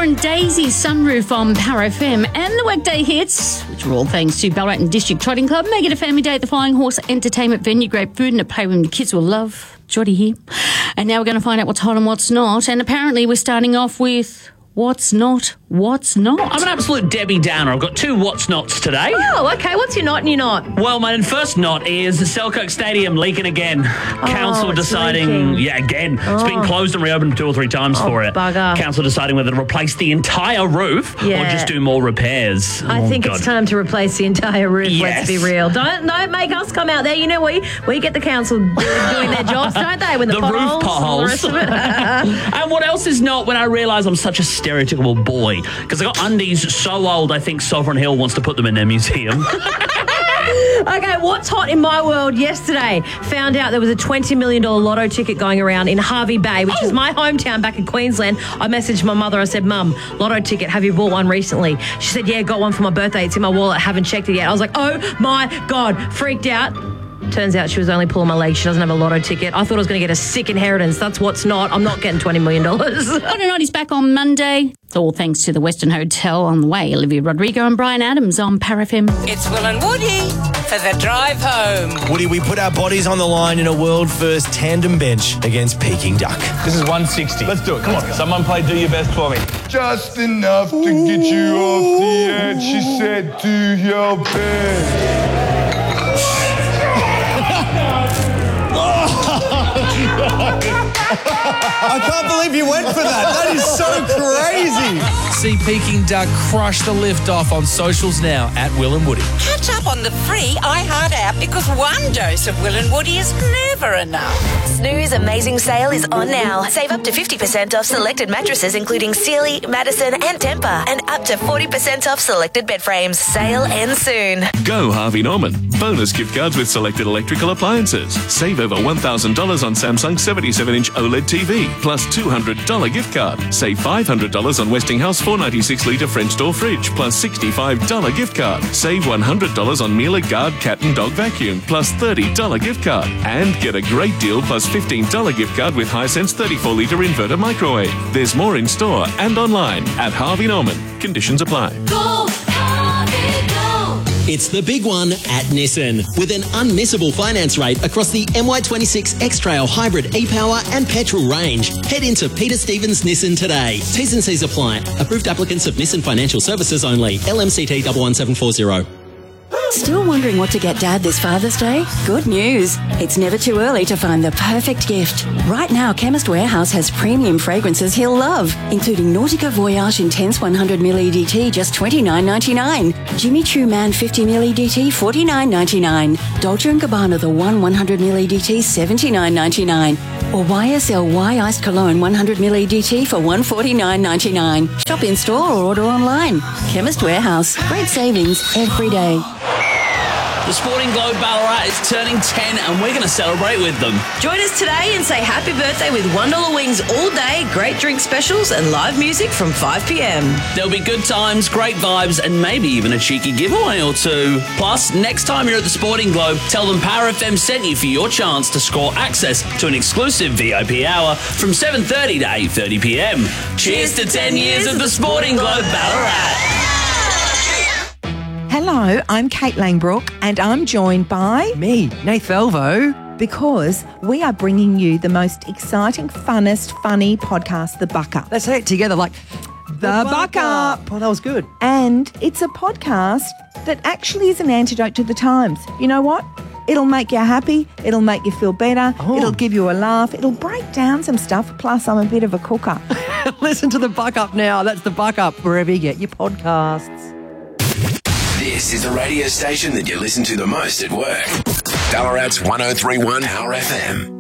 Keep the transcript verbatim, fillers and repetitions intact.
and Daisy Sunroof on Power F M, and the Workday Hits, which are all thanks to Ballarat and District Trotting Club. Make it a family day at the Flying Horse Entertainment Venue. Great food and a playroom the kids will love. Jodie here. And now we're going to find out what's hot and what's not. And apparently we're starting off with what's not, what's not. I'm an absolute Debbie Downer. I've got two what's nots today. Oh, okay. What's your not and your not? Well, my first not is the Selkirk Stadium leaking again. Oh, Council it's deciding, leaking. yeah, again. Oh. It's been closed and reopened two or three times Oh, for it. bugger. Council deciding whether to replace the entire roof Yeah. or just do more repairs. I Oh, think God. it's time to replace the entire roof, Yes. let's be real. Don't don't make us come out there. You know, we, we get the council do- doing their jobs, don't they? With the, The potholes roof and all the potholes. rest of it. And what else is not when I realise I'm such a stereotypical boy? Because I got undies so old I think Sovereign Hill wants to put them in their museum. Okay, what's hot in my world yesterday? Found out there was a twenty million dollars lotto ticket going around in Hervey Bay, which Oh. is my hometown back in Queensland. I messaged my mother. I said, Mum, lotto ticket, have you bought one recently? She said, yeah, got one for my birthday. It's in my wallet. Haven't checked it yet. I was like, oh my God, freaked out. Turns out she was only pulling my leg. She doesn't have a lotto ticket. I thought I was going to get a sick inheritance. That's what's not. I'm not getting twenty million dollars. Hot and Not is back on Monday. It's all thanks to the Western Hotel on the way. Olivia Rodrigo and Brian Adams on Power F M. It's Will and Woody for the drive home. Woody, we put our bodies on the line in a world-first tandem bench against Peking Duck. This is one sixty. Let's do it. Come on. Someone play Do Your Best for me. Just enough to get you off the edge, she said, to your bed. I can't believe you went for that. That is so crazy. See Peking Duck crush the lift off on socials now at Will and Woody. Catch up on the free iHeart app because one dose of Will and Woody is never enough. Snooze Amazing Sale is on now. Save up to fifty percent off selected mattresses including Sealy, Madison and Tempur, and up to forty percent off selected bed frames. Sale ends soon. Go Harvey Norman. Bonus gift cards with selected electrical appliances. Save over one thousand dollars on Samsung seventy-seven inch OLED T V, plus two hundred dollars gift card. Save five hundred dollars on Westinghouse four ninety-six litre French door fridge, plus sixty-five dollars gift card. Save one hundred dollars on Miele Guard cat and dog vacuum, plus thirty dollars gift card. And get a great deal plus fifteen dollars gift card with Hisense thirty-four litre inverter microwave. There's more in store and online at Harvey Norman. Conditions apply. Go, Harvey, go! It's the big one at Nissan with an unmissable finance rate across the M Y twenty-six X-Trail Hybrid e-Power and petrol range. Head into Peter Stevens Nissan today. T's and C's apply. Approved applicants of Nissan Financial Services only. L M C T one one seven four zero. Still wondering what to get Dad this Father's Day? Good news. It's never too early to find the perfect gift. Right now, Chemist Warehouse has premium fragrances he'll love, including Nautica Voyage Intense one hundred milliliter E D T, just twenty-nine ninety-nine. Jimmy Choo Man fifty milliliter E D T, forty-nine ninety-nine. Dolce and Gabbana The One one hundred milliliter E D T, seventy-nine ninety-nine. Or Y S L Y Iced Cologne one hundred milliliter E D T for one forty-nine ninety-nine. Shop in store or order online. Chemist Warehouse. Great savings every day. The Sporting Globe Ballarat is turning ten and we're going to celebrate with them. Join us today and say happy birthday with one dollar wings all day, great drink specials and live music from five p.m. There'll be good times, great vibes and maybe even a cheeky giveaway or two. Plus, next time you're at the Sporting Globe, tell them Power F M sent you for your chance to score access to an exclusive V I P hour from seven thirty to eight thirty p.m. Cheers to ten years of the Sporting Globe Ballarat. Hello, I'm Kate Langbrook and I'm joined by... Me, Nath Velvo. Because we are bringing you the most exciting, funnest, funny podcast, The Buck Up. Let's say it together like... The, the Buck Up. Up. Oh, that was good. And it's a podcast that actually is an antidote to the times. You know what? It'll make you happy. It'll make you feel better. Oh. It'll give you a laugh. It'll break down some stuff. Plus, I'm a bit of a cooker. Listen to The Buck Up now. That's The Buck Up, wherever you get your podcasts. This is the radio station that you listen to the most at work. Ballarat's one oh three point one Power F M.